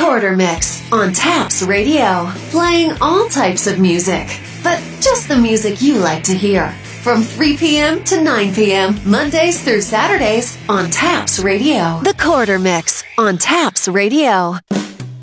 Corridor Mix on Taps Radio. Playing all types of music, but just the music you like to hear. From 3 p.m. to 9 p.m., Mondays through Saturdays on Taps Radio. The Corridor Mix on Taps Radio.